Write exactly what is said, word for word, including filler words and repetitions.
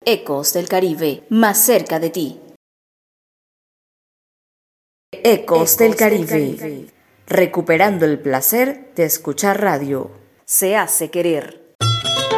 Ecos del Caribe, más cerca de ti. Ecos del Caribe, recuperando el placer de escuchar radio. Se hace querer.